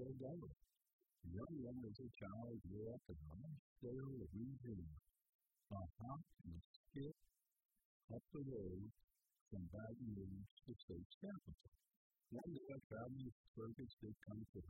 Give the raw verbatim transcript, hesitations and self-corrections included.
still going. The young one as a child grew up in a nice stale Louisiana, a hop and a skip up the road from Baton Rouge, the state's capital. One day, a traveling circus did come to